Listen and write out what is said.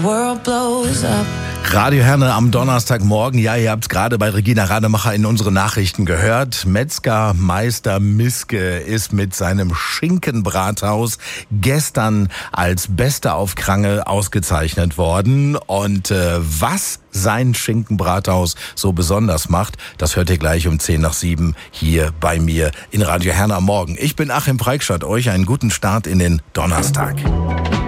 World blows up. Radio Herne am Donnerstagmorgen. Ja, ihr habt es gerade bei Regina Rademacher in unseren Nachrichten gehört. Metzgermeister Miske ist mit seinem Schinkenbrathaus gestern als Bester auf Krange ausgezeichnet worden. Und was sein Schinkenbrathaus so besonders macht, das hört ihr gleich um 6:50 hier bei mir in Radio Herne am Morgen. Ich bin Achim Preikschat, euch einen guten Start in den Donnerstag.